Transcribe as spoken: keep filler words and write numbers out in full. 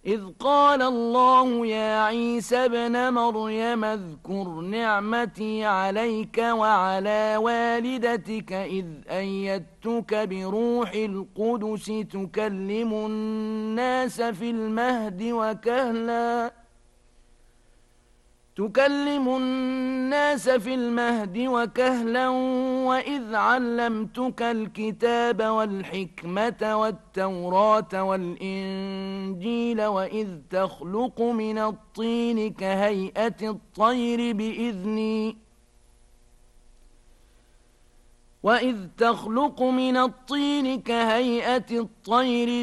إذ قال الله يا عيسى ابن مريم اذكر نعمتي عليك وعلى والدتك إذ أيدتك بروح القدس تكلم الناس في المهد وكهلا تكلم الناس في المهد وكهلا وإذ علمتك الكتاب والحكمة والتوراة والإنجيل وإذ تخلق من الطين كهيئة الطير بإذني وإذ تخلق من الطين كهيئة الطير